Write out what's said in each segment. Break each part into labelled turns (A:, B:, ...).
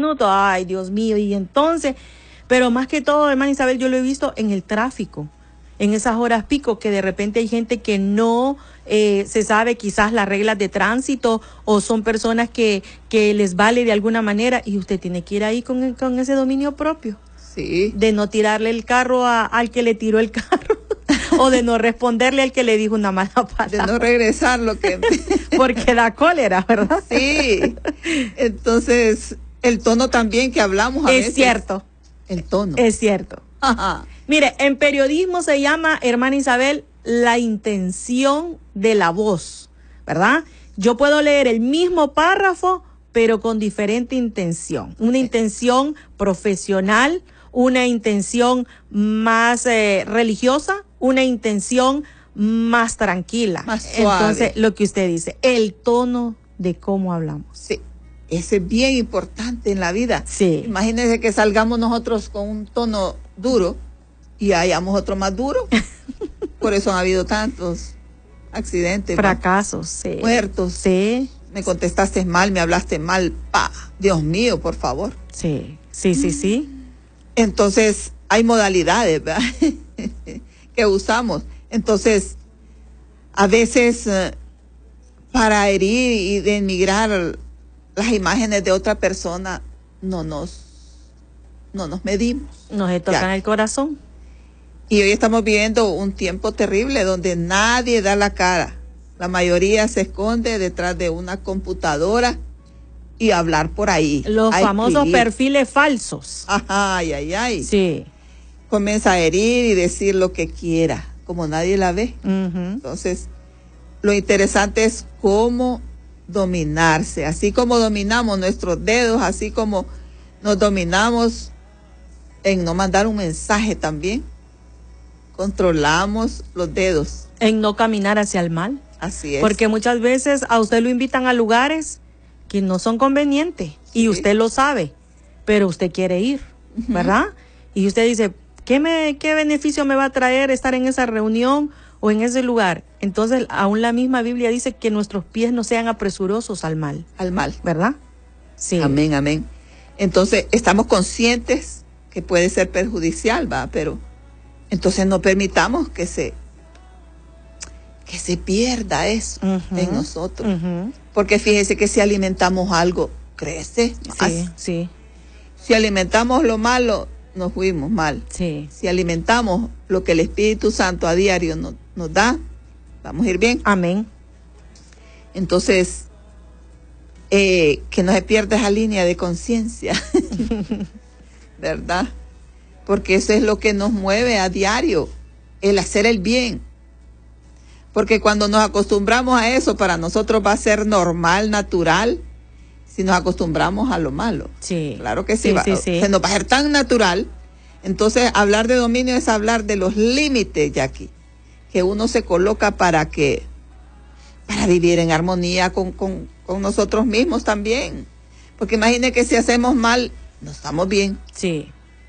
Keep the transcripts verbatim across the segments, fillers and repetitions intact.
A: minutos, ay, Dios mío, y entonces, pero más que todo, hermana Isabel, yo lo he visto en el tráfico, en esas horas pico, que de repente hay gente que no eh, se sabe quizás las reglas de tránsito, o son personas que, que les vale de alguna manera, y usted tiene que ir ahí con, con ese dominio propio.
B: Sí.
A: De no tirarle el carro a, al que le tiró el carro. O de no responderle al que le dijo una mala palabra.
B: De no regresar lo que...
A: Porque da cólera, ¿verdad?
B: Sí. Entonces, el tono también que hablamos a
A: es
B: veces.
A: Es cierto.
B: El tono.
A: Es cierto.
B: Ajá.
A: Mire, en periodismo se llama, hermana Isabel, la intención de la voz, ¿verdad? Yo puedo leer el mismo párrafo, pero con diferente intención. Una intención profesional, una intención más eh, religiosa, una intención más tranquila.
B: Más suave.
A: Entonces, lo que usted dice, el tono de cómo hablamos.
B: Sí, ese es bien importante en la vida.
A: Sí.
B: Imagínense que salgamos nosotros con un tono duro y hayamos otro más duro. Por eso han habido tantos accidentes.
A: Fracasos, sí.
B: Muertos.
A: Sí.
B: Me contestaste mal, me hablaste mal. Pa, Dios mío, por favor.
A: Sí, sí, sí, sí.
B: Entonces, hay modalidades, ¿verdad? que usamos. Entonces, a veces, uh, para herir y denigrar las imágenes de otra persona, no nos, no nos medimos.
A: Nos tocan el corazón.
B: Y hoy estamos viviendo un tiempo terrible donde nadie da la cara. La mayoría se esconde detrás de una computadora y hablar por ahí.
A: Los famosos
B: escribir.
A: Perfiles falsos.
B: Ajá, ay, ay, ay.
A: Sí.
B: Comienza a herir y decir lo que quiera, como nadie la ve.
A: Uh-huh.
B: Entonces, lo interesante es cómo dominarse. Así como dominamos nuestros dedos, así como nos dominamos en no mandar un mensaje también, controlamos los dedos.
A: En no caminar hacia el mal.
B: Así es.
A: Porque muchas veces a usted lo invitan a lugares que no son convenientes, sí. Y usted lo sabe, pero usted quiere ir, uh-huh. ¿verdad? Y usted dice, ¿qué, me, ¿qué beneficio me va a traer estar en esa reunión o en ese lugar? Entonces, aún la misma Biblia dice que nuestros pies no sean apresurosos al mal.
B: Al mal.
A: ¿Verdad? Sí.
B: Amén, amén. Entonces, estamos conscientes que puede ser perjudicial, ¿va? Pero entonces no permitamos que se que se pierda eso uh-huh. en nosotros. Uh-huh. Porque fíjese que si alimentamos algo, crece más.
A: Sí, sí.
B: Si alimentamos lo malo, nos fuimos mal.
A: Sí.
B: Si alimentamos lo que el Espíritu Santo a diario nos, nos da, vamos a ir bien.
A: Amén.
B: Entonces, eh, que no se pierda esa línea de conciencia, ¿verdad? Porque eso es lo que nos mueve a diario, el hacer el bien. Porque cuando nos acostumbramos a eso, para nosotros va a ser normal, natural, si nos acostumbramos a lo malo.
A: Sí.
B: Claro que sí,
A: sí,
B: va,
A: sí, sí.
B: se nos va a ser tan natural. Entonces, hablar de dominio es hablar de los límites, Jackie, que uno se coloca para que, para vivir en armonía con, con, con nosotros mismos también. Porque imagine que si hacemos mal, no estamos bien.
A: Sí.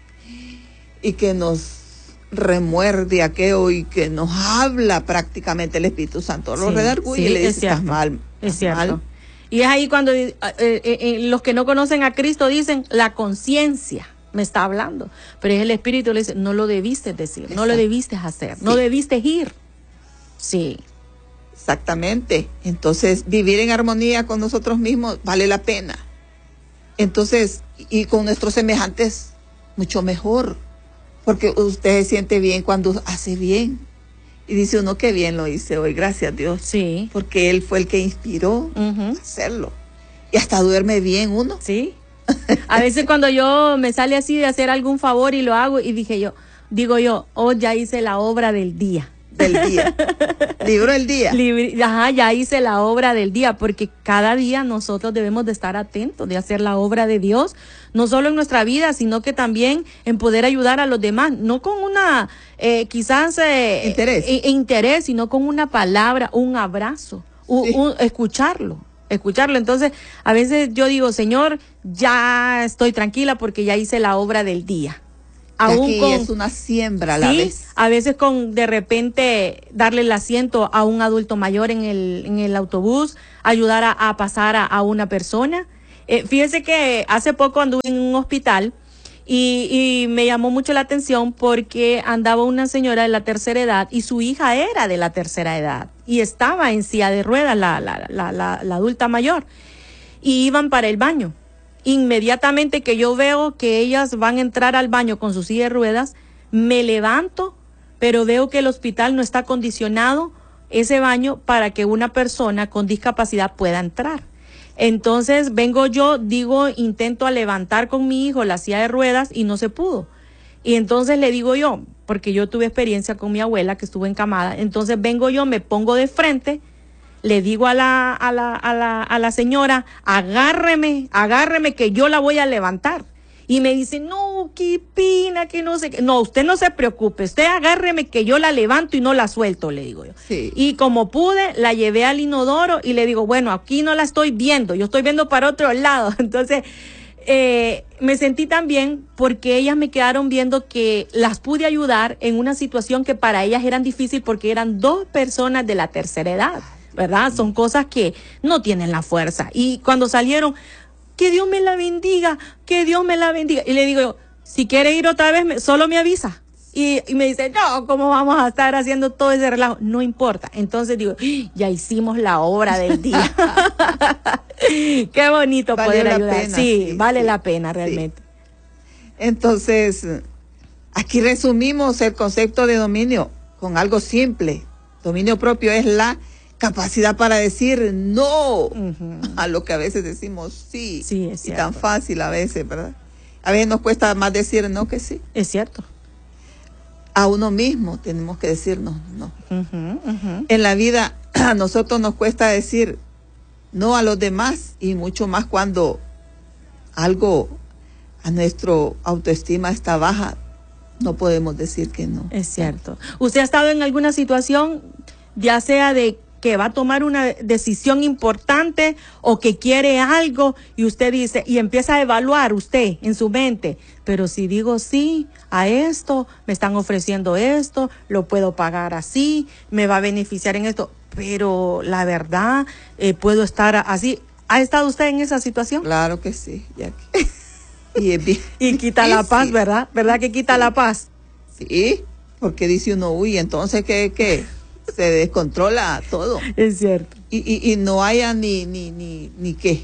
B: Y que nos remuerde aquello y que nos habla prácticamente el Espíritu Santo. Lo sí, redarguye sí, y le dice, estás mal.
A: Es
B: estás
A: cierto.
B: mal.
A: Y es ahí cuando eh, eh, eh, los que no conocen a Cristo dicen, la conciencia me está hablando. Pero es el Espíritu le dice, no lo debiste decir, exacto. No lo debiste hacer, sí. No debiste ir. Sí.
B: Exactamente. Entonces, vivir en armonía con nosotros mismos vale la pena. Entonces, y con nuestros semejantes, mucho mejor. Porque usted se siente bien cuando hace bien. Y dice uno, qué bien lo hice hoy, gracias a Dios.
A: Sí.
B: Porque Él fue el que inspiró
A: uh-huh.
B: a hacerlo. Y hasta duerme bien uno.
A: Sí. A veces cuando yo me sale así de hacer algún favor y lo hago, y dije yo, digo yo, oh, ya hice la obra del día.
B: Del día. Libro del día.
A: Libri- Ajá, ya hice la obra del día, porque cada día nosotros debemos de estar atentos de hacer la obra de Dios, no solo en nuestra vida, sino que también en poder ayudar a los demás, no con una, eh, quizás, eh,
B: interés.
A: Eh, interés, sino con una palabra, un abrazo, un, sí. un, escucharlo, escucharlo. Entonces, a veces yo digo, Señor, ya estoy tranquila porque ya hice la obra del día.
B: Aún aquí con, es una siembra a la
A: sí,
B: vez.
A: A veces con de repente darle el asiento a un adulto mayor en el, en el autobús, ayudar a, a pasar a, a una persona. Eh, fíjese que hace poco anduve en un hospital y, y me llamó mucho la atención porque andaba una señora de la tercera edad y su hija era de la tercera edad y estaba en silla de ruedas, la, la, la, la, la adulta mayor, y iban para el baño. Inmediatamente que yo veo que ellas van a entrar al baño con su silla de ruedas, me levanto, pero veo que el hospital no está acondicionado ese baño para que una persona con discapacidad pueda entrar. Entonces vengo yo, digo, intento a levantar con mi hijo la silla de ruedas y no se pudo. Y entonces le digo yo, porque yo tuve experiencia con mi abuela que estuvo encamada, entonces vengo yo, me pongo de frente, le digo a la, a la, a la, a la señora, agárreme, agárreme que yo la voy a levantar. Y me dice, no, qué pena, que no sé qué. No, usted no se preocupe, usted agárreme que yo la levanto y no la suelto, le digo yo.
B: Sí.
A: Y como pude, la llevé al inodoro y le digo, bueno, aquí no la estoy viendo, yo estoy viendo para otro lado. Entonces, eh, me sentí tan bien porque ellas me quedaron viendo que las pude ayudar en una situación que para ellas eran difícil porque eran dos personas de la tercera edad, ¿verdad? Son cosas que no tienen la fuerza. Y cuando salieron, que Dios me la bendiga, que Dios me la bendiga. Y le digo yo, si quiere ir otra vez, me, solo me avisa. Y, y me dice, no, ¿cómo vamos a estar haciendo todo ese relajo? No importa. Entonces digo, ya hicimos la obra del día. Qué bonito
B: vale
A: poder
B: la
A: ayudar.
B: Pena,
A: sí,
B: sí,
A: vale
B: sí,
A: la pena realmente.
B: Sí. Entonces, aquí resumimos el concepto de dominio con algo simple. Dominio propio es la capacidad para decir no uh-huh. a lo que a veces decimos sí,
A: sí es
B: y tan fácil a veces, ¿verdad? A veces nos cuesta más decir no que sí.
A: Es cierto.
B: A uno mismo tenemos que decirnos no.
A: Uh-huh, uh-huh.
B: En la vida a nosotros nos cuesta decir no a los demás y mucho más cuando algo a nuestro autoestima está baja, no podemos decir que no.
A: Es cierto. ¿Usted ha estado en alguna situación, ya sea de que va a tomar una decisión importante o que quiere algo y usted dice, y empieza a evaluar usted en su mente, pero si digo sí a esto, me están ofreciendo esto, lo puedo pagar así, me va a beneficiar en esto, pero la verdad, eh, puedo estar así? ¿Ha estado usted en esa situación?
B: Claro que sí, Jackie. Y, es bien
A: y quita
B: difícil.
A: La paz, ¿verdad? ¿Verdad que quita
B: sí.
A: la paz?
B: Sí, porque dice uno, uy, entonces ¿qué? ¿Qué? Se descontrola todo.
A: Es cierto.
B: Y, y, y no haya ni, ni, ni, ni qué.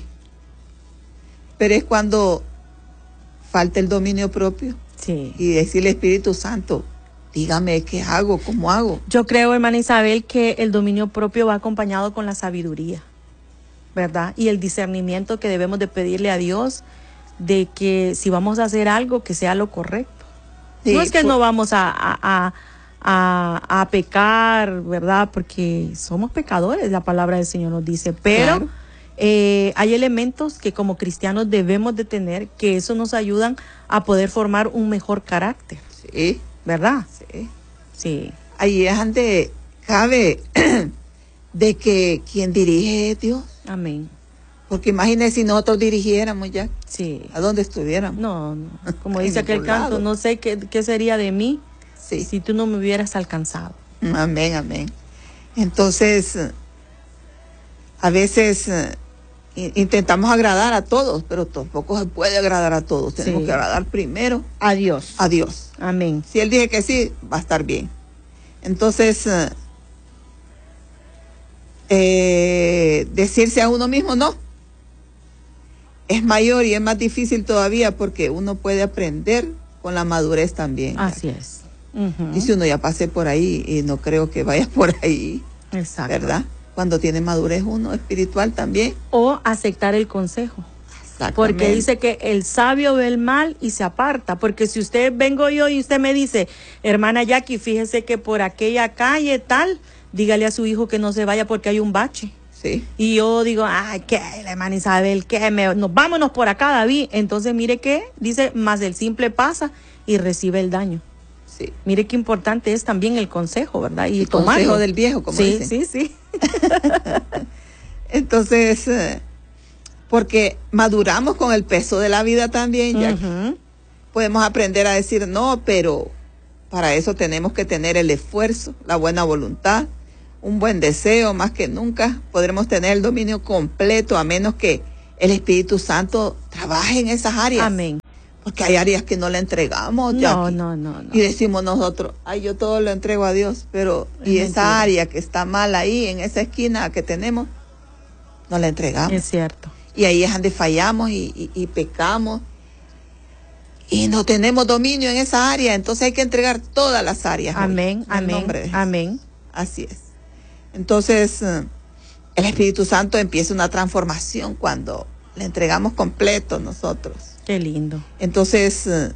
B: Pero es cuando falta el dominio propio.
A: Sí.
B: Y decirle Espíritu Santo, dígame qué hago, cómo hago.
A: Yo creo, hermana Isabel, que el dominio propio va acompañado con la sabiduría, ¿verdad? Y el discernimiento que debemos de pedirle a Dios de que si vamos a hacer algo, que sea lo correcto. Sí, no es que por... no vamos a... a, a A, a pecar, ¿verdad? Porque somos pecadores, la palabra del Señor nos dice, pero claro. eh, hay elementos que como cristianos debemos de tener, que eso nos ayudan a poder formar un mejor carácter.
B: Sí.
A: ¿Verdad?
B: Sí.
A: Sí.
B: Ahí es donde cabe de que quien dirige es Dios.
A: Amén.
B: Porque imagínese si nosotros dirigiéramos ya.
A: Sí.
B: ¿A dónde estuviéramos?
A: No, no. Como dice aquel canto, no sé qué, qué sería de mí. Sí. Si tú no me hubieras alcanzado.
B: Amén, amén. Entonces, a veces eh, intentamos agradar a todos, pero tampoco se puede agradar a todos. Tenemos sí. que agradar primero
A: a Dios.
B: A Dios.
A: Amén.
B: Si Él dice que sí, va a estar bien. Entonces, eh, eh, decirse a uno mismo no. Es mayor y es más difícil todavía porque uno puede aprender con la madurez también.
A: Así es. Uh-huh.
B: Y si uno ya pasé por ahí y no creo que vaya por ahí.
A: Exacto.
B: ¿Verdad? Cuando tiene madurez uno espiritual también.
A: O aceptar el consejo. Porque dice que el sabio ve el mal y se aparta. Porque si usted vengo yo y usted me dice, hermana Jackie, fíjese que por aquella calle tal, dígale a su hijo que no se vaya porque hay un bache.
B: Sí.
A: Y yo digo, ay, qué, la hermana Isabel, qué, me, nos, vámonos por acá, David. Entonces mire que dice, más el simple pasa y recibe el daño.
B: Sí.
A: Mire qué importante es también el consejo, ¿verdad? Y
B: el consejo del viejo, como
A: sí,
B: dicen.
A: Sí, sí, sí.
B: Entonces, eh, porque maduramos con el peso de la vida también, ya uh-huh. podemos aprender a decir no, pero para eso tenemos que tener el esfuerzo, la buena voluntad, un buen deseo, más que nunca podremos tener el dominio completo, a menos que el Espíritu Santo trabaje en esas áreas.
A: Amén.
B: Porque hay áreas que no le entregamos.
A: No,
B: Jackie,
A: no, no, no.
B: Y decimos nosotros, ay, yo todo lo entrego a Dios, pero
A: Es
B: y
A: mentira.
B: esa área que está mal ahí, en esa esquina que tenemos, no la entregamos.
A: Es cierto.
B: Y ahí es donde fallamos y, y, y pecamos. Y no tenemos dominio en esa área, entonces hay que entregar todas las áreas.
A: Amén,
B: hoy, en el
A: amén,
B: nombre de Jesús.
A: amén.
B: Así es. Entonces, eh, el Espíritu Santo empieza una transformación cuando le entregamos completo nosotros.
A: Qué lindo.
B: Entonces, eh,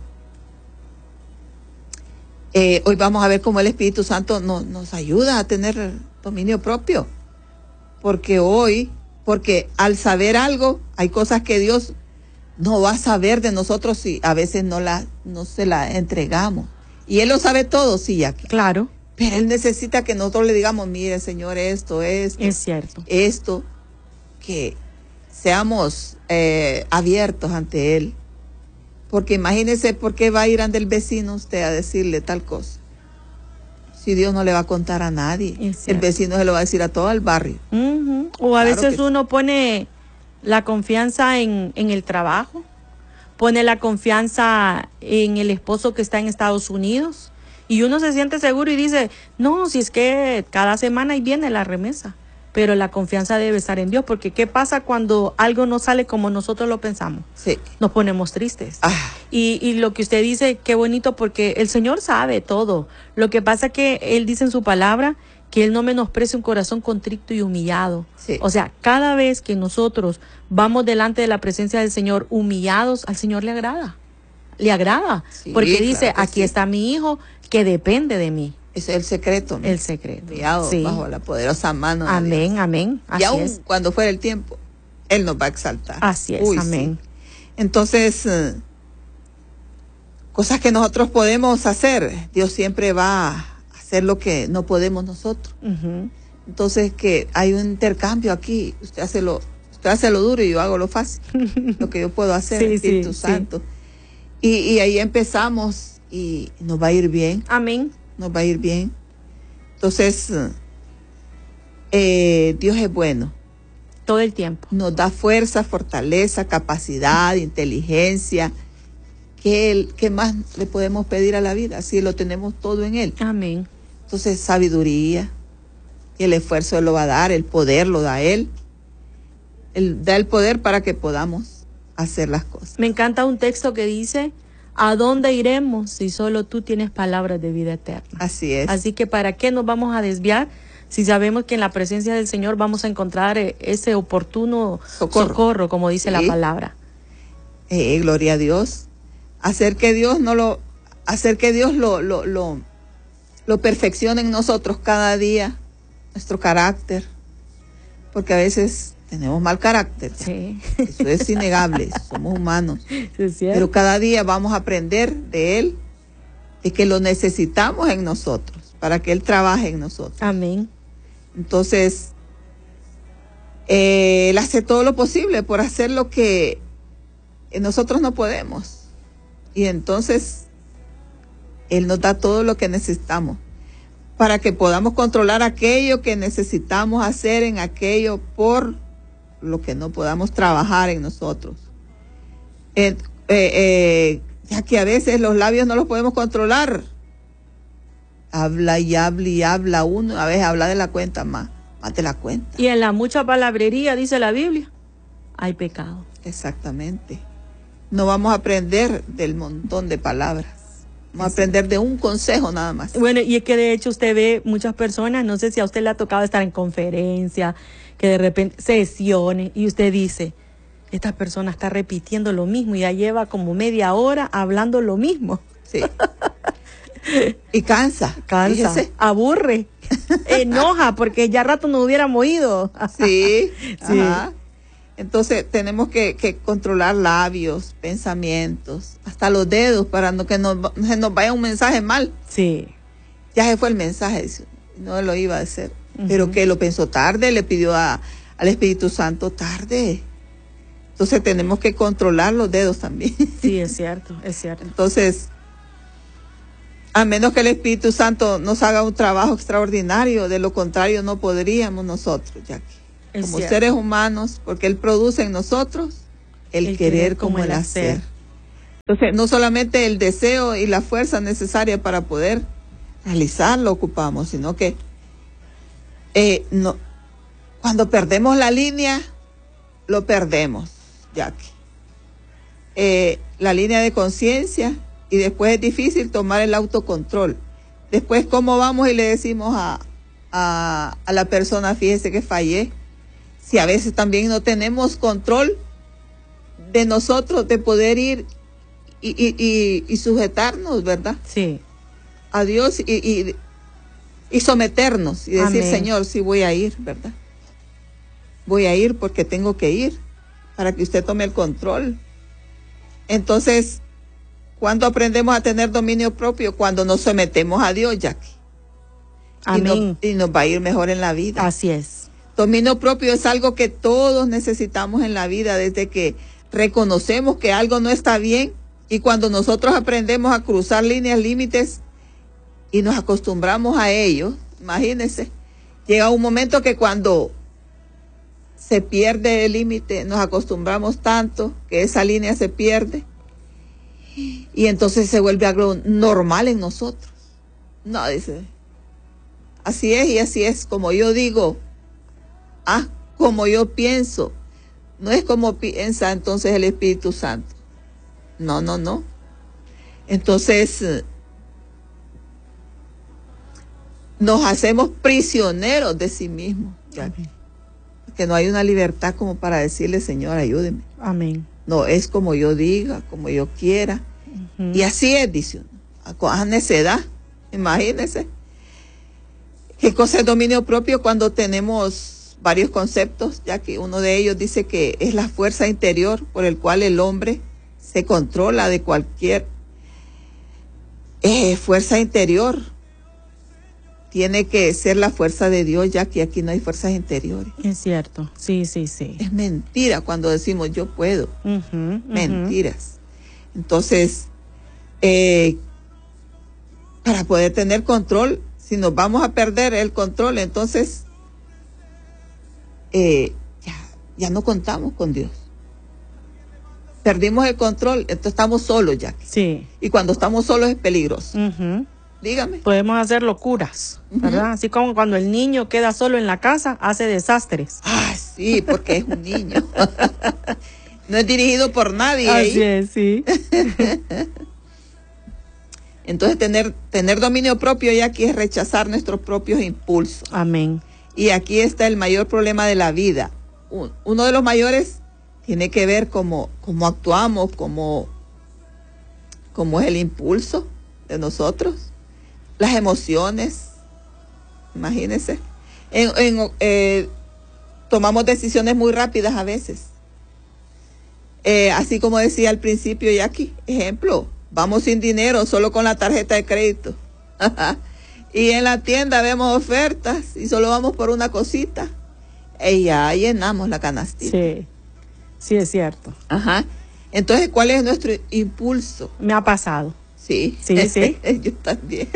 B: eh, hoy vamos a ver cómo el Espíritu Santo no, nos ayuda a tener dominio propio. Porque hoy, porque al saber algo, hay cosas que Dios no va a saber de nosotros si a veces no, la, no se la entregamos. Y Él lo sabe todo, sí, Jackie.
A: Claro.
B: Pero Él necesita que nosotros le digamos, mire, Señor, esto, esto.
A: Es cierto.
B: Esto, que seamos eh, abiertos ante Él. Porque imagínese por qué va a ir ante el vecino usted a decirle tal cosa. Si Dios no le va a contar a nadie, el vecino se lo va a decir a todo el barrio.
A: Uh-huh. O a
B: Claro
A: veces
B: que
A: uno sí. pone la confianza en, en el trabajo, pone la confianza en el esposo que está en Estados Unidos y uno se siente seguro y dice, no, si es que cada semana ahí viene la remesa. Pero la confianza debe estar en Dios, porque ¿qué pasa cuando algo no sale como nosotros lo pensamos?
B: Sí.
A: Nos ponemos tristes.
B: Ah.
A: Y, y lo que usted dice, qué bonito, porque el Señor sabe todo. Lo que pasa es que Él dice en su palabra que Él no menosprecia un corazón contrito y humillado.
B: Sí.
A: O sea, cada vez que nosotros vamos delante de la presencia del Señor humillados, al Señor le agrada. Le agrada.
B: Sí,
A: porque dice,
B: claro que
A: aquí
B: sí.
A: está mi hijo que depende de mí.
B: Ese es el secreto, ¿no?
A: El secreto.
B: Enviado
A: Sí.
B: bajo la poderosa mano de
A: Amén,
B: Dios.
A: amén.
B: Y
A: Así
B: aún
A: es.
B: cuando fuera el tiempo, Él nos va a exaltar.
A: Así es,
B: Uy,
A: amén.
B: Sí. Entonces, eh, cosas que nosotros podemos hacer, Dios siempre va a hacer lo que no podemos nosotros.
A: Uh-huh.
B: Entonces, que hay un intercambio aquí. Usted hace lo, usted hace lo duro y yo hago lo fácil. Lo que yo puedo hacer,
A: Sí,
B: Espíritu
A: sí,
B: Santo. Sí. Y, y ahí empezamos y nos va a ir bien.
A: Amén.
B: Nos va a ir bien. Entonces, eh, Dios es bueno.
A: Todo el tiempo.
B: Nos da fuerza, fortaleza, capacidad, inteligencia. ¿Qué, qué más le podemos pedir a la vida si lo tenemos todo en Él?
A: Amén.
B: Entonces, sabiduría. Y el esfuerzo Él lo va a dar, el poder lo da Él. Él da el poder para que podamos hacer las cosas.
A: Me encanta un texto que dice, ¿a dónde iremos si solo tú tienes palabras de vida eterna?
B: Así es.
A: Así que ¿para qué nos vamos a desviar si sabemos que en la presencia del Señor vamos a encontrar ese oportuno socorro, socorro como dice sí. la palabra?
B: Eh, gloria a Dios. Hacer que Dios no lo, hacer que Dios lo, lo, lo, lo perfeccione en nosotros cada día, nuestro carácter, porque a veces tenemos mal carácter.
A: Sí.
B: Eso es innegable, somos humanos.
A: Sí, es cierto.
B: Pero cada día vamos a aprender de Él, de que lo necesitamos en nosotros, para que Él trabaje en nosotros.
A: Amén.
B: Entonces, eh, Él hace todo lo posible por hacer lo que nosotros no podemos. Y entonces, Él nos da todo lo que necesitamos para que podamos controlar aquello que necesitamos hacer en aquello por lo que no podamos trabajar en nosotros. Eh, eh, eh, ya que a veces los labios no los podemos controlar. Habla y habla y habla uno, a veces habla de la cuenta más, más de la cuenta.
A: Y en la mucha palabrería, dice la Biblia, hay pecado.
B: Exactamente. No vamos a aprender del montón de palabras. Vamos a aprender de un consejo nada más.
A: Bueno, y es que de hecho usted ve muchas personas, no sé si a usted le ha tocado estar en conferencia, que de repente sesiones, y usted dice, esta persona está repitiendo lo mismo y ya lleva como media hora hablando lo mismo.
B: Sí. Y cansa.
A: Cansa, fíjese. Aburre, enoja, porque ya rato nos hubiéramos ido.
B: Sí,
A: sí.
B: Ajá. Entonces tenemos que, que controlar labios, pensamientos, hasta los dedos para no que nos, se nos vaya un mensaje mal.
A: Sí.
B: Ya se fue el mensaje, no lo iba a hacer. Uh-huh. Pero que lo pensó tarde, le pidió a, al Espíritu Santo tarde. Entonces tenemos que controlar los dedos también.
A: Sí, es cierto, es cierto.
B: Entonces, a menos que el Espíritu Santo nos haga un trabajo extraordinario, de lo contrario no podríamos nosotros, Jackie. es como cierto. Seres humanos, porque Él produce en nosotros el, el querer, querer como, como el hacer. hacer. Entonces, no solamente el deseo y la fuerza necesaria para poder realizarlo ocupamos, sino que eh, no, cuando perdemos la línea, lo perdemos, Jackie. Eh, la línea de conciencia, y después es difícil tomar el autocontrol. Después, ¿cómo vamos y le decimos a, a, a la persona, fíjese que fallé? Si a veces también no tenemos control de nosotros, de poder ir y, y, y, y sujetarnos, ¿verdad?
A: Sí.
B: A Dios y, y, y someternos y decir, amén. Señor, sí voy a ir, ¿verdad? Voy a ir porque tengo que ir para que usted tome el control. Entonces, ¿cuándo aprendemos a tener dominio propio? Cuando nos sometemos a Dios, Jackie.
A: Amén.
B: Y, no, y nos va a ir mejor en la vida.
A: Así es.
B: Dominio propio es algo que todos necesitamos en la vida, desde que reconocemos que algo no está bien, y cuando nosotros aprendemos a cruzar líneas, límites, y nos acostumbramos a ello, imagínense, llega un momento que cuando se pierde el límite, nos acostumbramos tanto que esa línea se pierde, y entonces se vuelve algo normal en nosotros. No, dice, así es y así es, como yo digo, ah, como yo pienso, no es como piensa entonces el Espíritu Santo. No, no, no. Entonces, nos hacemos prisioneros de sí mismos, Jackie. Que no hay una libertad como para decirle, Señor, ayúdeme.
A: Amén.
B: No, es como yo diga, como yo quiera. Uh-huh. Y así es, dice uno. Con esa necedad, imagínense. ¿Qué cosa es dominio propio? Cuando tenemos varios conceptos, ya que uno de ellos dice que es la fuerza interior por el cual el hombre se controla de cualquier eh, fuerza interior. Tiene que ser la fuerza de Dios, ya que aquí no hay fuerzas interiores.
A: Es cierto, sí, sí, sí.
B: Es mentira cuando decimos yo puedo. Uh-huh, uh-huh. Mentiras. Entonces, eh, para poder tener control, si nos vamos a perder el control, entonces eh, ya, ya no contamos con Dios. Perdimos el control, entonces estamos solos ya.
A: Sí.
B: Y cuando estamos solos es peligroso.
A: Uh-huh.
B: Dígame.
A: Podemos hacer locuras, ¿verdad? Uh-huh. Así como cuando el niño queda solo en la casa, hace desastres.
B: Ah, sí, porque es un niño. No es dirigido por nadie.
A: Así
B: ahí.
A: es, sí.
B: Entonces, tener, tener dominio propio ya aquí es rechazar nuestros propios impulsos.
A: Amén.
B: Y aquí está el mayor problema de la vida. Uno de los mayores tiene que ver cómo, cómo actuamos, cómo, cómo es el impulso de nosotros, las emociones. Imagínense. En, en, eh, tomamos decisiones muy rápidas a veces. Eh, así como decía al principio, Jackie, ejemplo, vamos sin dinero, solo con la tarjeta de crédito. Y en la tienda vemos ofertas y solo vamos por una cosita. Y ya llenamos la canastita.
A: Sí, sí es cierto.
B: Ajá. Entonces, ¿cuál es nuestro impulso?
A: Me ha pasado.
B: Sí.
A: Sí, sí.
B: Yo también.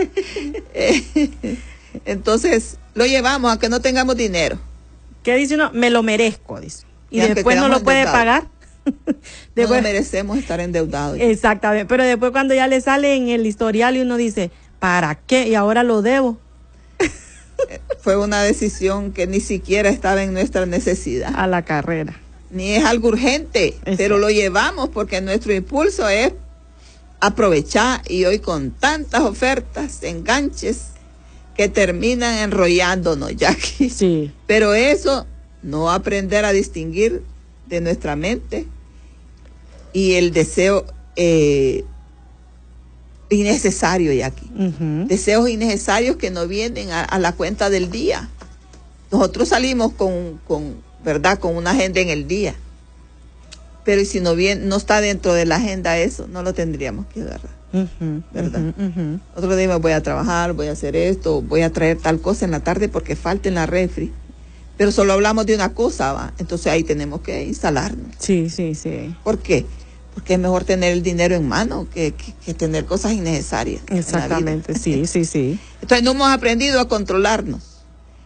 B: Entonces, lo llevamos a que no tengamos dinero.
A: ¿Qué dice uno? Me lo merezco, dice. Y, y después no lo puede pagar.
B: Después, no merecemos estar endeudados.
A: Exactamente, pero después cuando ya le sale en el historial y uno dice, ¿para qué? Y ahora lo debo.
B: Fue una decisión que ni siquiera estaba en nuestra necesidad.
A: A la carrera.
B: Ni es algo urgente,
A: Exacto.
B: Pero lo llevamos porque nuestro impulso es aprovechar, y hoy con tantas ofertas, enganches, que terminan enrollándonos, Jackie.
A: Sí.
B: Pero eso, no aprender a distinguir de nuestra mente y el deseo eh, innecesario, Jackie. Uh-huh. Deseos innecesarios que no vienen a, a la cuenta del día. Nosotros salimos con, con, ¿verdad? Con una agenda en el día. Pero si no bien, no está dentro de la agenda eso, no lo tendríamos que agarrar. Uh-huh, ¿verdad? Uh-huh, uh-huh. Otro día voy a trabajar, voy a hacer esto, voy a traer tal cosa en la tarde porque falta en la refri. Pero solo hablamos de una cosa, ¿va? Entonces ahí tenemos que instalarnos.
A: Sí, sí, sí.
B: ¿Por qué? Porque es mejor tener el dinero en mano que, que, que tener cosas innecesarias.
A: Exactamente, sí, sí, sí.
B: Entonces no hemos aprendido a controlarnos.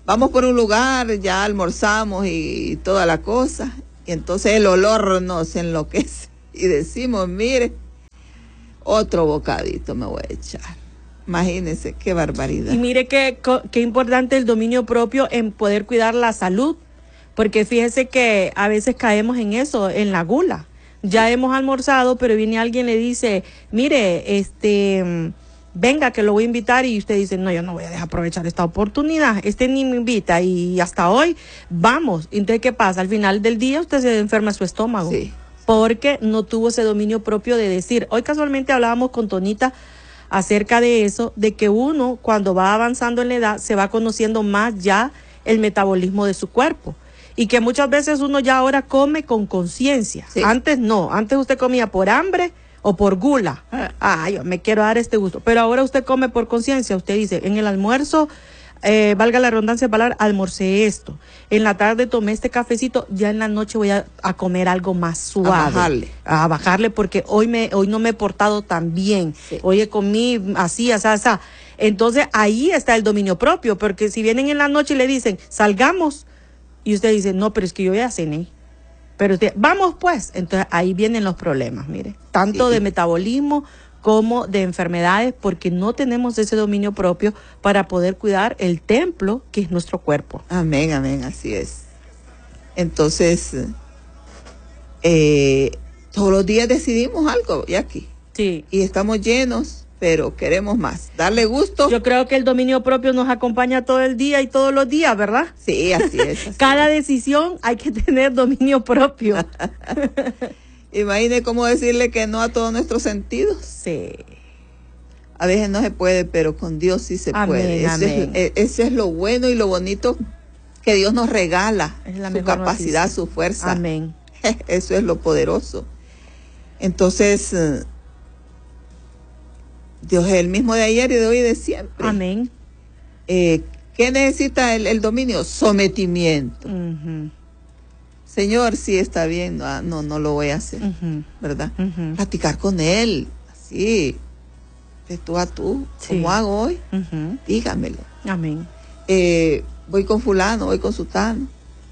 B: vamos por un lugar, ya almorzamos y toda la cosa, y entonces el olor nos enloquece y decimos, mire, otro bocadito me voy a echar. Imagínense, qué barbaridad.
A: Y mire qué, qué importante el dominio propio en poder cuidar la salud, porque fíjese que a veces caemos en eso, en la gula. Ya hemos almorzado, pero viene alguien y le dice, mire, este, venga que lo voy a invitar, y usted dice, no, yo no voy a dejar aprovechar esta oportunidad, este ni me invita y hasta hoy vamos. Entonces, ¿qué pasa? Al final del día usted se enferma su estómago,
B: sí,
A: porque no tuvo ese dominio propio de decir. Hoy casualmente hablábamos con Tonita acerca de eso, de que uno cuando va avanzando en la edad se va conociendo más ya el metabolismo de su cuerpo. Y que muchas veces uno ya ahora come con conciencia. Sí. Antes no, antes usted comía por hambre o por gula. Ah, yo me quiero dar este gusto. Pero ahora usted come por conciencia. Usted dice, en el almuerzo, eh, valga la redundancia de palabra, almorcé esto. En la tarde tomé este cafecito, ya en la noche voy a, a comer algo más suave. A
B: bajarle.
A: A bajarle porque hoy, me, hoy no me he portado tan bien. Sí. Hoy comí así, así, así. Entonces ahí está el dominio propio, porque si vienen en la noche y le dicen, salgamos, y usted dice, no, pero es que yo ya cené. Pero usted, vamos pues. Entonces ahí vienen los problemas, mire. Tanto sí. de metabolismo como de enfermedades, porque no tenemos ese dominio propio para poder cuidar el templo que es nuestro cuerpo.
B: Amén, amén, así es. Entonces, eh, todos los días decidimos algo, y aquí.
A: Sí.
B: Y estamos llenos, pero queremos más, darle gusto.
A: Yo creo que el dominio propio nos acompaña todo el día y todos los días, ¿verdad?
B: Sí, así es. Así
A: Cada
B: es.
A: decisión hay que tener dominio propio.
B: Imagine cómo decirle que no a todos nuestros sentidos.
A: Sí.
B: A veces no se puede, pero con Dios sí se
A: amén,
B: puede.
A: Amén.
B: Ese, es, ese es lo bueno y lo bonito que Dios nos regala.
A: Es la
B: su capacidad, noticia. Su fuerza.
A: Amén.
B: Eso es lo poderoso. Entonces, Dios es el mismo de ayer y de hoy y de siempre.
A: Amén.
B: Eh, ¿Qué necesita el, el dominio? Sometimiento.
A: Uh-huh.
B: Señor, sí está bien, no, no, no lo voy a hacer, uh-huh. ¿verdad? Uh-huh. Platicar con Él, así, de tú a tú, sí. ¿Cómo hago hoy? Uh-huh. Dígamelo.
A: Amén.
B: Eh, voy con fulano, voy con sutano.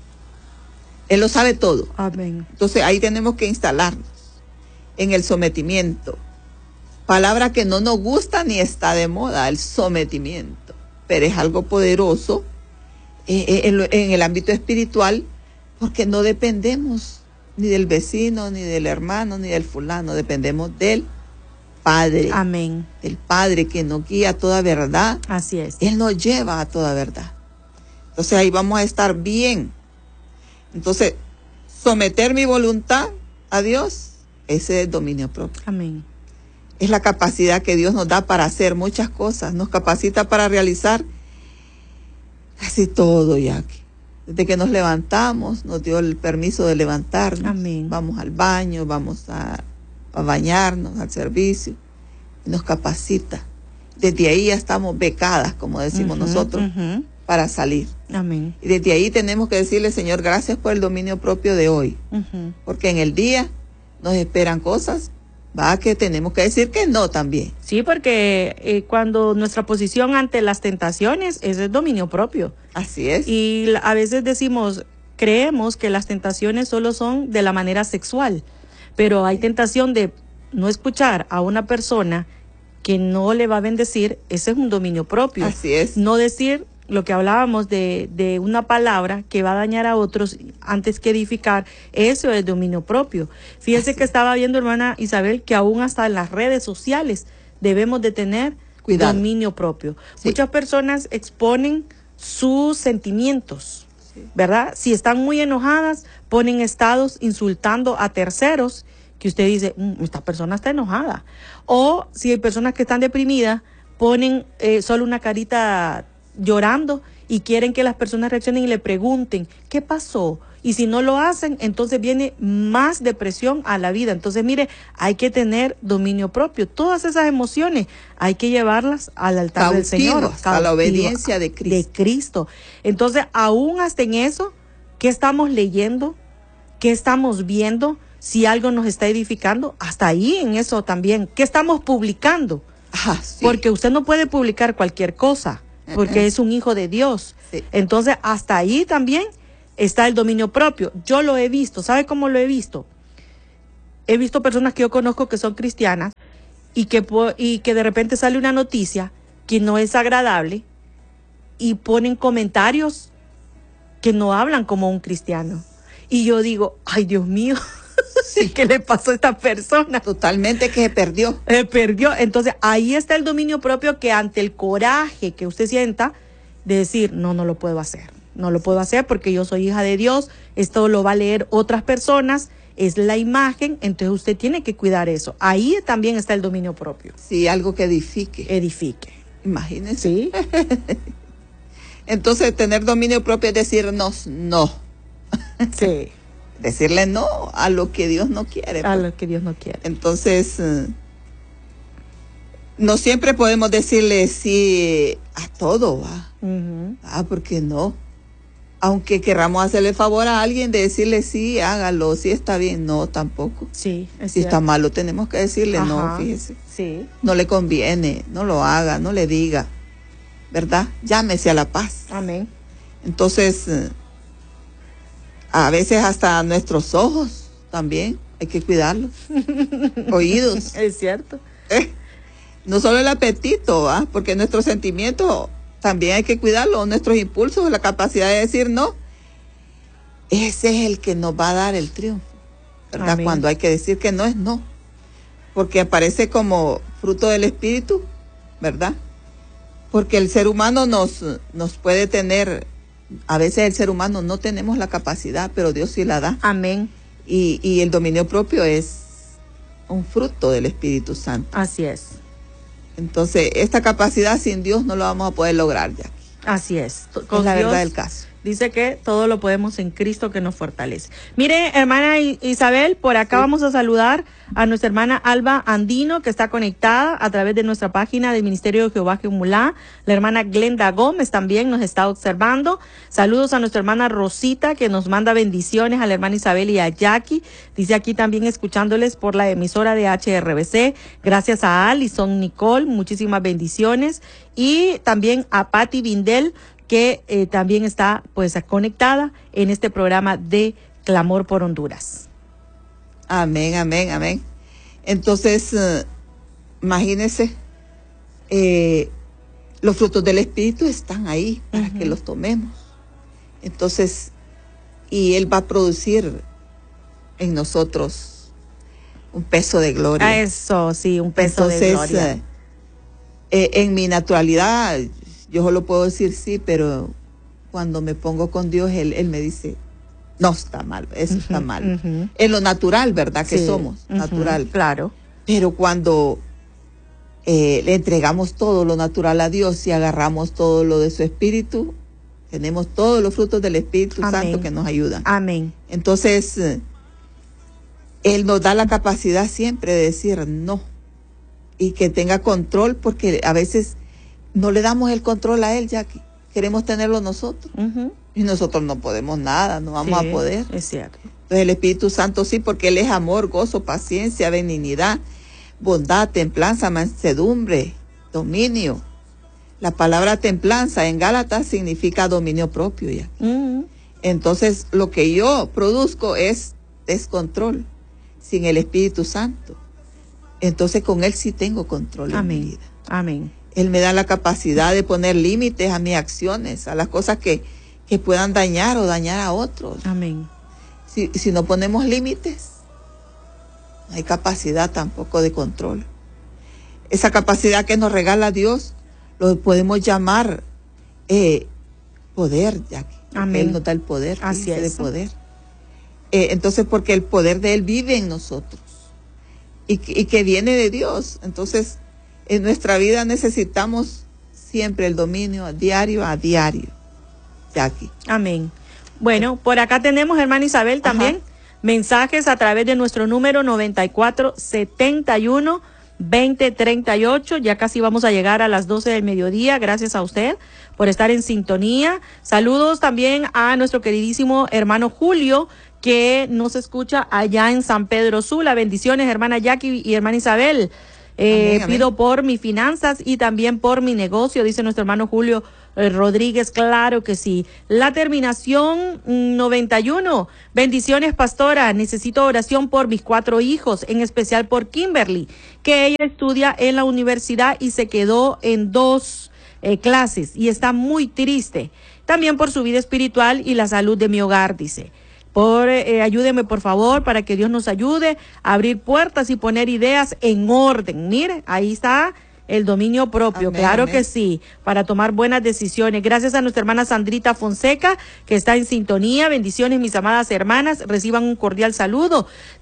B: Él lo sabe todo.
A: Amén.
B: Entonces ahí tenemos que instalarnos en el sometimiento. Palabra que no nos gusta ni está de moda, el sometimiento, pero es algo poderoso eh, en, en el ámbito espiritual, porque no dependemos ni del vecino, ni del hermano, ni del fulano, dependemos del Padre.
A: Amén.
B: Del Padre que nos guía a toda verdad.
A: Así es.
B: Él nos lleva a toda verdad. Entonces ahí vamos a estar bien. Entonces, someter mi voluntad a Dios, ese es el dominio propio.
A: Amén.
B: Es la capacidad que Dios nos da para hacer muchas cosas. Nos capacita para realizar casi todo, ya que desde que nos levantamos, nos dio el permiso de levantarnos.
A: Amén.
B: Vamos al baño, vamos a, a bañarnos, al servicio. Y nos capacita. Desde ahí ya estamos becadas, como decimos uh-huh, nosotros, uh-huh. para salir.
A: Amén.
B: Y desde ahí tenemos que decirle, Señor, gracias por el dominio propio de hoy. Uh-huh. Porque en el día nos esperan cosas, va, que tenemos que decir que no también.
A: Sí, porque eh, cuando nuestra posición ante las tentaciones es el dominio propio.
B: Así es.
A: Y a veces decimos, creemos que las tentaciones solo son de la manera sexual, pero hay tentación de no escuchar a una persona que no le va a bendecir, ese es un dominio propio.
B: Así es.
A: No decir lo que hablábamos de, de una palabra que va a dañar a otros antes que edificar, eso es dominio propio. Fíjese Así. que estaba viendo, hermana Isabel, que aún hasta en las redes sociales debemos de tener Cuidado. dominio propio. Sí. Muchas personas exponen sus sentimientos, sí. ¿verdad? Si están muy enojadas, ponen estados insultando a terceros, que usted dice, mmm, esta persona está enojada. O si hay personas que están deprimidas, ponen eh, solo una carita llorando y quieren que las personas reaccionen y le pregunten, ¿qué pasó? Y si no lo hacen, entonces viene más depresión a la vida. Entonces, mire, hay que tener dominio propio. Todas esas emociones hay que llevarlas al altar
B: Cautivos,
A: del Señor.
B: A la obediencia de Cristo.
A: De Cristo. Entonces, aún hasta en eso, ¿qué estamos leyendo? ¿Qué estamos viendo? Si algo nos está edificando, hasta ahí en eso también. ¿Qué estamos publicando?
B: Ah, sí.
A: Porque usted no puede publicar cualquier cosa, porque uh-huh. es un hijo de Dios. Sí. Entonces, hasta ahí también está el dominio propio. Yo lo he visto. ¿Sabe cómo lo he visto? He visto personas que yo conozco que son cristianas y que, y que de repente sale una noticia que no es agradable y ponen comentarios que no hablan como un cristiano. Y yo digo, ay, Dios mío, sí. ¿Qué le pasó a esta persona?
B: Totalmente que se perdió.
A: Se perdió. Entonces, ahí está el dominio propio, que ante el coraje que usted sienta de decir, no, no lo puedo hacer. No lo puedo hacer porque yo soy hija de Dios. Esto lo va a leer otras personas. Es la imagen. Entonces, usted tiene que cuidar eso. Ahí también está el dominio propio.
B: Sí, algo que edifique.
A: Edifique.
B: Imagínense.
A: Sí.
B: Entonces, tener dominio propio es decirnos no.
A: Sí.
B: Decirle no a lo que Dios no quiere.
A: A pues. lo que Dios no quiere.
B: Entonces, uh, no siempre podemos decirle sí a todo, ¿va? Uh-huh. Ah, porque no. Aunque querramos hacerle favor a alguien de decirle sí, hágalo, sí está bien, no, tampoco.
A: Sí,
B: es si cierto. Está malo, tenemos que decirle Ajá. no, fíjese.
A: Sí.
B: No le conviene, no lo haga, no le diga, ¿verdad? Llámese a la paz.
A: Amén.
B: Entonces, uh, a veces hasta nuestros ojos también hay que cuidarlos. Oídos.
A: Es cierto.
B: Eh, no solo el apetito, ¿ah? Porque nuestros sentimientos también hay que cuidarlos, nuestros impulsos, la capacidad de decir no. Ese es el que nos va a dar el triunfo, ¿verdad? Amén. Cuando hay que decir que no es no. Porque aparece como fruto del espíritu, ¿verdad? Porque el ser humano nos, nos puede tener... A veces el ser humano no tenemos la capacidad, pero Dios sí la da.
A: Amén.
B: Y, y el dominio propio es un fruto del Espíritu Santo.
A: Así es.
B: Entonces, esta capacidad sin Dios no lo vamos a poder lograr ya.
A: Así es.
B: Con es la Dios, verdad del caso.
A: Dice que todo lo podemos en Cristo que nos fortalece. Mire, hermana Isabel, por acá sí. Vamos a saludar a nuestra hermana Alba Andino, que está conectada a través de nuestra página del Ministerio de Jehová Jehumulá. La hermana Glenda Gómez también nos está observando. Saludos a nuestra hermana Rosita, que nos manda bendiciones, a la hermana Isabel y a Jackie. Dice aquí también escuchándoles por la emisora de H R B C. Gracias a Alison Nicole, muchísimas bendiciones. Y también a Patti Vindel, que eh, también está pues conectada en este programa de Clamor por Honduras.
B: Amén, amén, amén. Entonces, uh, imagínense, eh, los frutos del Espíritu están ahí para uh-huh. que los tomemos. Entonces, y Él va a producir en nosotros un peso de gloria.
A: Ah, eso, sí, un peso Entonces, de gloria.
B: Uh, eh, en mi naturalidad, yo solo puedo decir sí, pero cuando me pongo con Dios, Él, él me dice, no, está mal, eso uh-huh, está mal. Uh-huh. En lo natural, ¿verdad? Que sí, somos, uh-huh, natural.
A: Claro.
B: Pero cuando eh, le entregamos todo lo natural a Dios y agarramos todo lo de su Espíritu, tenemos todos los frutos del Espíritu Amén. Santo que nos ayudan.
A: Amén.
B: Entonces, eh, Él nos da la capacidad siempre de decir no y que tenga control, porque a veces no le damos el control a Él, ya que queremos tenerlo nosotros. Uh-huh. Y nosotros no podemos nada, no vamos
A: sí,
B: a poder.
A: Es cierto.
B: Entonces el Espíritu Santo sí, porque Él es amor, gozo, paciencia, benignidad, bondad, templanza, mansedumbre, dominio. La palabra templanza en Gálatas significa dominio propio ya. Uh-huh. Entonces lo que yo produzco es descontrol sin el Espíritu Santo. Entonces con Él sí tengo control
A: Amén.
B: En mi vida.
A: Amén.
B: Él me da la capacidad de poner límites a mis acciones, a las cosas que, que puedan dañar o dañar a otros.
A: Amén.
B: Si, si no ponemos límites, no hay capacidad tampoco de control. Esa capacidad que nos regala Dios, lo podemos llamar eh, poder, ya que Él nos da el poder,
A: Así es.
B: de poder. Eh, entonces, porque el poder de Él vive en nosotros y, y que viene de Dios. Entonces, en nuestra vida necesitamos siempre el dominio diario a diario. Jackie.
A: Amén. Bueno, por acá tenemos, hermana Isabel, también Ajá. mensajes a través de nuestro número noventa y cuatro setenta y uno veinte treinta y ocho. Ya casi vamos a llegar a las doce del mediodía. Gracias a usted por estar en sintonía. Saludos también a nuestro queridísimo hermano Julio, que nos escucha allá en San Pedro Sula. Bendiciones, hermana Jackie y hermana Isabel. Eh, amén, amén. Pido por mis finanzas y también por mi negocio, dice nuestro hermano Julio eh, Rodríguez, claro que sí. La terminación noventa y uno. Bendiciones, pastora. Necesito oración por mis cuatro hijos, en especial por Kimberly, que ella estudia en la universidad y se quedó en dos eh, clases y está muy triste. También por su vida espiritual y la salud de mi hogar, dice. Por, eh, ayúdeme por favor para que Dios nos ayude a abrir puertas y poner ideas en orden. Mire, ahí está el dominio propio, amén, claro amén. Que sí, para tomar buenas decisiones. Gracias a nuestra hermana Sandrita Fonseca, que está en sintonía. Bendiciones, mis amadas hermanas. Reciban un cordial saludo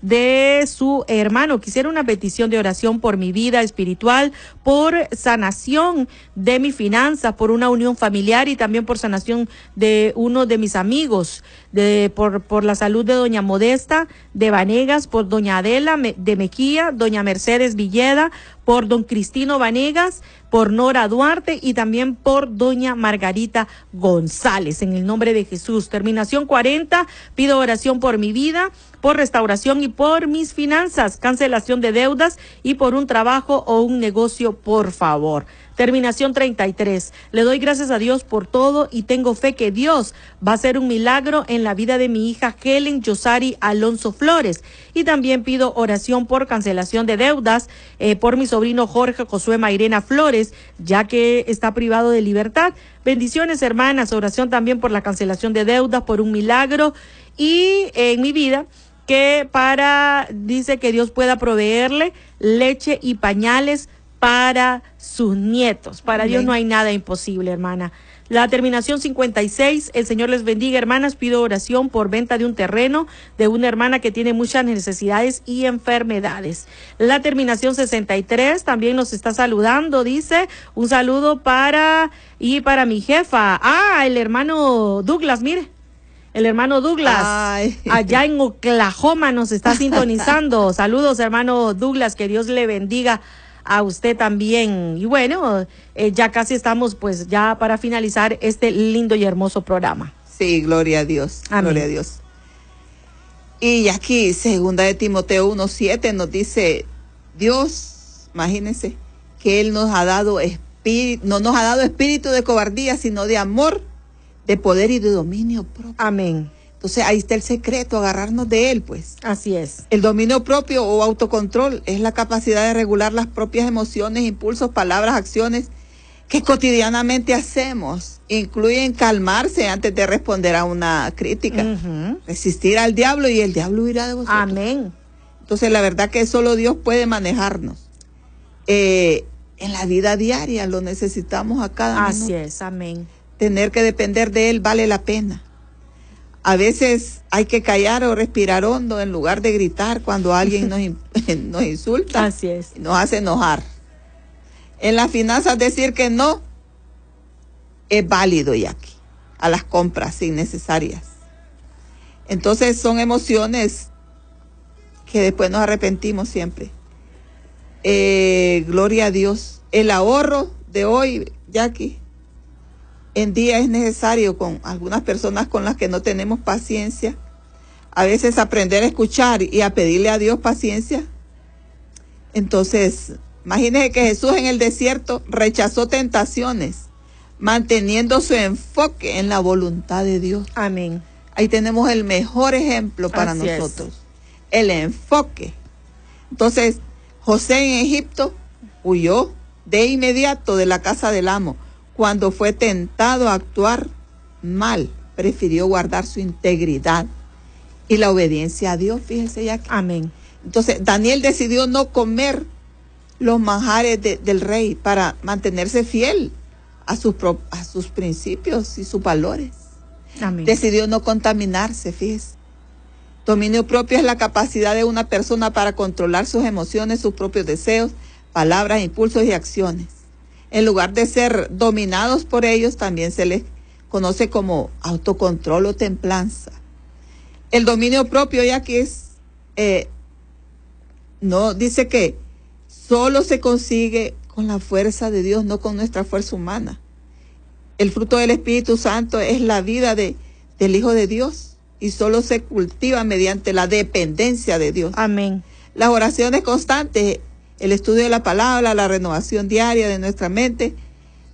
A: de su hermano. Quisiera una petición de oración por mi vida espiritual, por sanación de mi finanzas, por una unión familiar y también por sanación de uno de mis amigos, de por, por la salud de doña Modesta de Vanegas, por doña Adela de Mequía, doña Mercedes Villeda, por don Cristino Vanegas, por Nora Duarte y también por doña Margarita González, en el nombre de Jesús. Terminación cuarenta, pido oración por mi vida, por restauración y por mis finanzas, cancelación de deudas y por un trabajo o un negocio, por favor. Terminación treinta y tres, le doy gracias a Dios por todo y tengo fe que Dios va a hacer un milagro en la vida de mi hija Helen Yosari Alonso Flores. Y también pido oración por cancelación de deudas, eh, por mi sobrino Jorge Josué Mairena Flores, ya que está privado de libertad. Bendiciones, hermanas, oración también por la cancelación de deudas, por un milagro y eh, en mi vida, que para, dice que Dios pueda proveerle leche y pañales para sus nietos. Para amén. Dios no hay nada imposible, hermana. La terminación cincuenta y seis, el Señor les bendiga, hermanas. Pido oración por venta de un terreno de una hermana que tiene muchas necesidades y enfermedades. La terminación sesenta y tres también nos está saludando, dice, un saludo para, y para mi jefa. Ah, el hermano Douglas, mire. El hermano Douglas, ay, allá en Oklahoma nos está sintonizando. Saludos, hermano Douglas, que Dios le bendiga a usted también. Y bueno, eh, ya casi estamos pues ya para finalizar este lindo y hermoso programa.
B: Sí, gloria a Dios, amén. Gloria a Dios. Y aquí, segunda de Timoteo uno siete nos dice, Dios, imagínense, que Él nos ha dado espíritu, no nos ha dado espíritu de cobardía, sino de amor, de poder y de dominio propio.
A: Amén.
B: Entonces ahí está el secreto, agarrarnos de él, pues.
A: Así es.
B: El dominio propio o autocontrol es la capacidad de regular las propias emociones, impulsos, palabras, acciones que cotidianamente hacemos. Incluyen calmarse antes de responder a una crítica, uh-huh. resistir al diablo y el diablo huirá de vosotros.
A: Amén.
B: Entonces la verdad que solo Dios puede manejarnos. Eh, en la vida diaria lo necesitamos a cada
A: Así
B: minuto.
A: Así es, amén.
B: Tener que depender de él vale la pena. A veces hay que callar o respirar hondo en lugar de gritar cuando alguien nos, nos insulta.
A: Así es.
B: Y nos hace enojar. En las finanzas decir que no es válido ya aquí, a las compras innecesarias. Entonces son emociones que después nos arrepentimos siempre. Eh, gloria a Dios. El ahorro de hoy, Jackie, en día es necesario con algunas personas con las que no tenemos paciencia. A veces aprender a escuchar y a pedirle a Dios paciencia. Entonces, imagínense que Jesús en el desierto rechazó tentaciones, manteniendo su enfoque en la voluntad de Dios.
A: Amén.
B: Ahí tenemos el mejor ejemplo para Así nosotros. Es. El enfoque. Entonces, José en Egipto huyó de inmediato de la casa del amo. Cuando fue tentado a actuar mal, prefirió guardar su integridad y la obediencia a Dios, fíjense ya. Que.
A: Amén.
B: Entonces, Daniel decidió no comer los manjares de, del rey para mantenerse fiel a sus, pro, a sus principios y sus valores.
A: Amén.
B: Decidió no contaminarse, fíjese. Dominio propio es la capacidad de una persona para controlar sus emociones, sus propios deseos, palabras, impulsos y acciones. En lugar de ser dominados por ellos, también se les conoce como autocontrol o templanza. El dominio propio ya que es, eh, no, dice que solo se consigue con la fuerza de Dios, no con nuestra fuerza humana. El fruto del Espíritu Santo es la vida de, del Hijo de Dios y solo se cultiva mediante la dependencia de Dios.
A: Amén.
B: Las oraciones constantes, el estudio de la palabra, la renovación diaria de nuestra mente,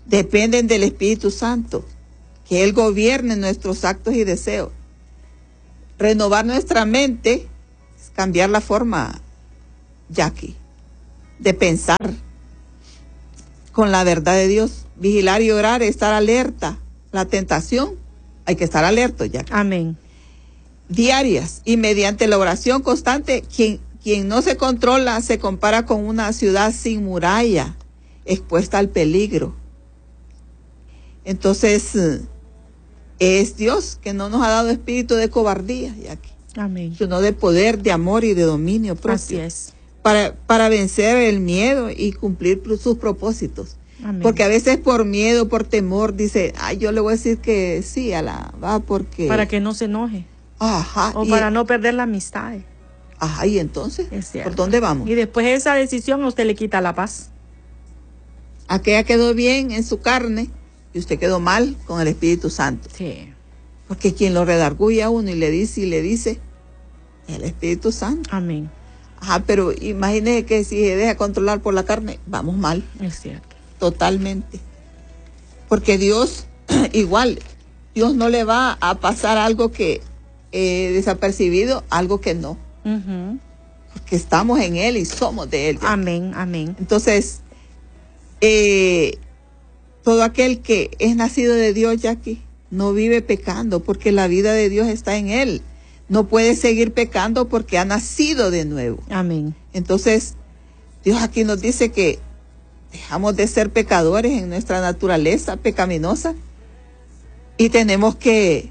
B: dependen del Espíritu Santo, que Él gobierne nuestros actos y deseos. Renovar nuestra mente es cambiar la forma, Jackie, de pensar con la verdad de Dios. Vigilar y orar, estar alerta. La tentación, hay que estar alerta, Jackie.
A: Amén.
B: Diarias y mediante la oración constante, quien, quien no se controla se compara con una ciudad sin muralla, expuesta al peligro. Entonces, es Dios que no nos ha dado espíritu de cobardía, Jackie.
A: Amén.
B: Sino de poder, de amor y de dominio propio.
A: Así es.
B: Para, para vencer el miedo y cumplir sus propósitos.
A: Amén.
B: Porque a veces por miedo, por temor, dice, ay, yo le voy a decir que sí a la, va, porque...
A: Para que no se enoje.
B: Ajá.
A: O
B: y,
A: para no perder la amistad.
B: Ajá, y entonces,
A: Es cierto.
B: ¿por dónde vamos?
A: Y después de esa decisión a usted le quita la paz.
B: Aquella quedó bien en su carne y usted quedó mal con el Espíritu Santo.
A: Sí.
B: Porque quien lo redarguye a uno y le dice y le dice, el Espíritu Santo.
A: Amén.
B: Ajá, pero imagínese que si se deja controlar por la carne, vamos mal.
A: Es cierto.
B: Totalmente. Porque Dios, igual, Dios no le va a pasar algo que eh, desapercibido, algo que no.
A: Uh-huh.
B: Porque estamos en Él y somos de Él. Ya.
A: Amén, amén.
B: Entonces, eh, todo aquel que es nacido de Dios, Jackie, no vive pecando porque la vida de Dios está en Él. No puede seguir pecando porque ha nacido de nuevo.
A: Amén.
B: Entonces, Dios aquí nos dice que dejamos de ser pecadores en nuestra naturaleza pecaminosa y tenemos que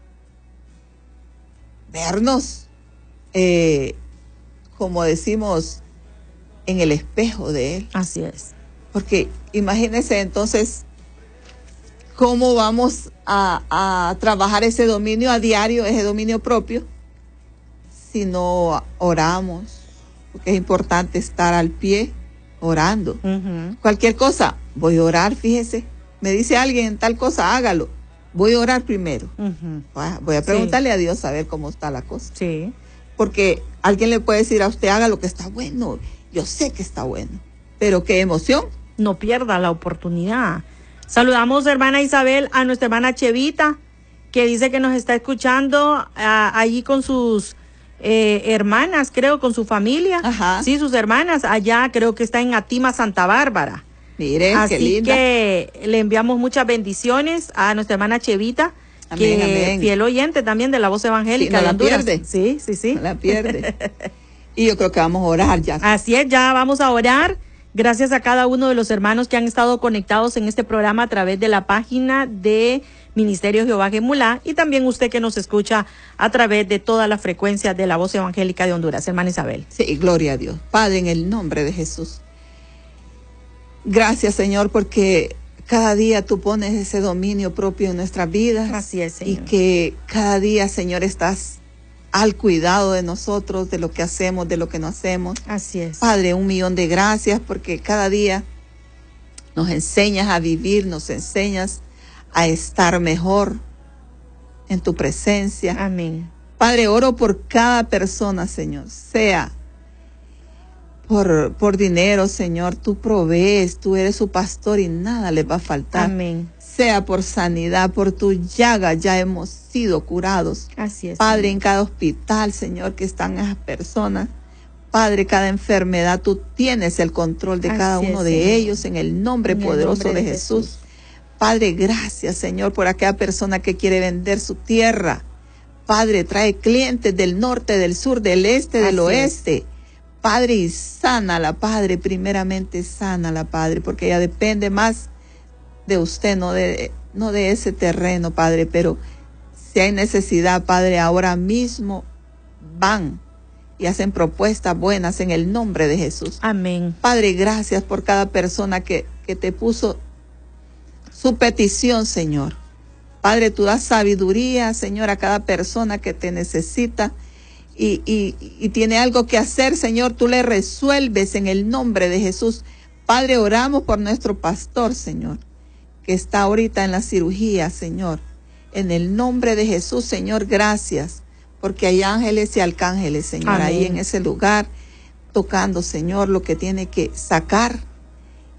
B: vernos, eh, como decimos, en el espejo de Él.
A: Así es.
B: Porque imagínense entonces cómo vamos a, a trabajar ese dominio a diario, ese dominio propio, si no oramos, porque es importante estar al pie orando.
A: Uh-huh.
B: Cualquier cosa, voy a orar, fíjese. Me dice alguien tal cosa, hágalo. Voy a orar primero.
A: Uh-huh.
B: Voy a preguntarle
A: sí.
B: a Dios a ver cómo está la cosa.
A: Sí.
B: Porque alguien le puede decir a usted, haga lo que está bueno. Yo sé que está bueno. Pero qué emoción.
A: No pierda la oportunidad. Saludamos, hermana Isabel, a nuestra hermana Chevita, que dice que nos está escuchando uh, allí con sus eh, hermanas, creo, con su familia.
B: Ajá.
A: Sí, sus hermanas, allá creo que está en Atima, Santa Bárbara.
B: Mire,
A: Así
B: qué linda.
A: que le enviamos muchas bendiciones a nuestra hermana Chevita,
B: Amén,
A: que
B: amén.
A: fiel oyente también de la Voz Evangélica.
B: Sí, no
A: de
B: la
A: Honduras.
B: pierde.
A: Sí, sí, sí.
B: No la pierde. Y yo creo que vamos a orar ya.
A: Así es, ya vamos a orar. Gracias a cada uno de los hermanos que han estado conectados en este programa a través de la página de Ministerio Jehová Gemulá y también usted que nos escucha a través de todas las frecuencias de la Voz Evangélica de Honduras. Hermana Isabel.
B: Sí, gloria a Dios. Padre, en el nombre de Jesús. Gracias, Señor, porque cada día tú pones ese dominio propio en nuestras vidas.
A: Así es, Señor.
B: Y que cada día, Señor, estás al cuidado de nosotros, de lo que hacemos, de lo que no hacemos.
A: Así es.
B: Padre, un millón de gracias porque cada día nos enseñas a vivir, nos enseñas a estar mejor en tu presencia.
A: Amén.
B: Padre, oro por cada persona, Señor, sea por, por dinero, Señor, tú provees, tú eres su pastor y nada les va a faltar.
A: Amén.
B: Sea por sanidad, por tu llaga ya hemos sido curados.
A: Así es.
B: Padre,
A: Señor.
B: en cada hospital, Señor, que están esas personas. Padre, cada enfermedad, tú tienes el control de
A: Así
B: cada uno
A: es,
B: de
A: Señor.
B: ellos en el nombre
A: En el
B: poderoso
A: nombre
B: de,
A: de
B: Jesús.
A: Jesús.
B: Padre, gracias, Señor, por aquella persona que quiere vender su tierra. Padre, trae clientes del norte, del sur, del este, del
A: Así
B: oeste.
A: es.
B: Padre, y sánala, Padre, primeramente sánala, Padre, porque ella depende más de usted, no de, no de ese terreno, Padre, pero si hay necesidad, Padre, ahora mismo van y hacen propuestas buenas en el nombre de Jesús.
A: Amén.
B: Padre, gracias por cada persona que, que te puso su petición, Señor. Padre, tú das sabiduría, Señor, a cada persona que te necesita y, y, y tiene algo que hacer, Señor, tú le resuelves en el nombre de Jesús. Padre, oramos por nuestro pastor, Señor, que está ahorita en la cirugía, Señor. En el nombre de Jesús, Señor, gracias, porque hay ángeles y arcángeles, Señor,
A: Amén.
B: ahí en ese lugar, tocando, Señor, lo que tiene que sacar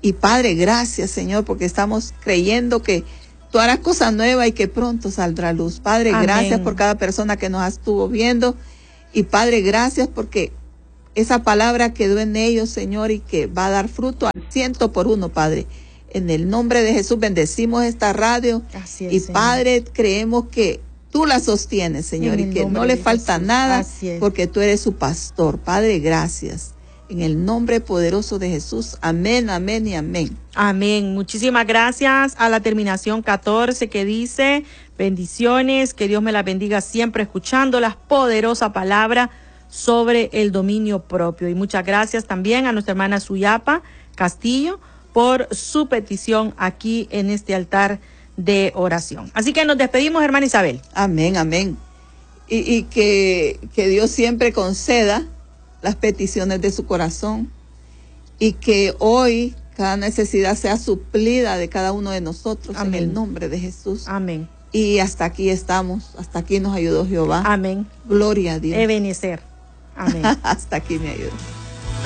B: Y Padre, gracias, Señor, porque estamos creyendo que tú harás cosa nueva y que pronto saldrá luz. Padre,
A: Amén.
B: Gracias por cada persona que nos estuvo viendo. Y Padre, gracias porque esa palabra quedó en ellos, Señor, y que va a dar fruto al ciento por uno, Padre. En el nombre de Jesús bendecimos esta radio.
A: Así es,
B: y
A: Señor.
B: Padre, creemos que tú la sostienes, Señor,
A: En
B: y
A: el
B: que
A: nombre
B: no le
A: de
B: falta
A: Jesús.
B: nada
A: Así es.
B: porque tú eres su pastor. Padre, gracias. En el nombre poderoso de Jesús. Amén, amén y amén.
A: Amén. Muchísimas gracias a la terminación catorce que dice, bendiciones, que Dios me la bendiga siempre escuchando la poderosa palabra sobre el dominio propio. Y muchas gracias también a nuestra hermana Suyapa Castillo por su petición aquí en este altar de oración. Así que nos despedimos, hermana Isabel.
B: Amén, amén. Y, y que, que Dios siempre conceda las peticiones de su corazón y que hoy cada necesidad sea suplida de cada uno de nosotros. Amén. En el nombre de Jesús.
A: Amén.
B: Y hasta aquí estamos, hasta aquí nos ayudó Jehová.
A: Amén.
B: Gloria a Dios.
A: Ebenecer. Amén.
B: Hasta aquí me ayudó.